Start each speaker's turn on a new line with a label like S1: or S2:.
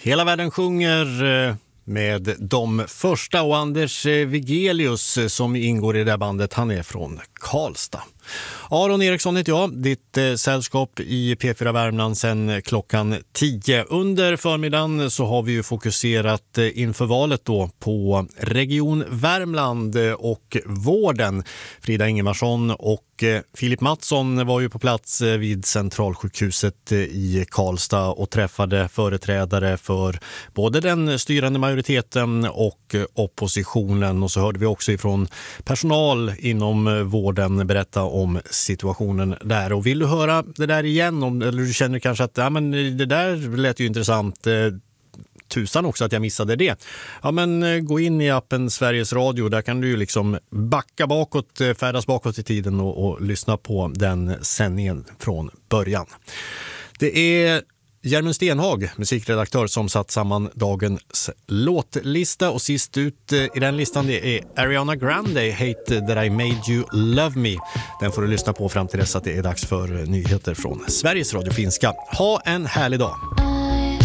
S1: Hela världen sjunger med de första, och Anders Vigelius som ingår i det där bandet, han är från Karlstad. Aron Eriksson heter jag, ditt sällskap i P4 Värmland sedan klockan 10. Under förmiddagen så har vi ju fokuserat inför valet då på Region Värmland och vården. Frida Ingemarsson och Filip Mattsson var ju på plats vid Centralsjukhuset i Karlstad och träffade företrädare för både den styrande majoriteten och oppositionen. Och så hörde vi också ifrån personal inom vården berätta om situationen där. Och vill du höra det där igen, eller du känner kanske att men det där lät ju intressant, tusan också att jag missade det. Ja, men gå in i appen Sveriges Radio, där kan du ju liksom backa bakåt, färdas bakåt i tiden och lyssna på den sändningen från början. Det är Jermen Stenhag, musikredaktör, som satt samman dagens låtlista, och sist ut i den listan det är Ariana Grande, Hate That I Made You Love Me. Den får du lyssna på fram till dess att det är dags för nyheter från Sveriges Radio Finska. Ha en härlig dag!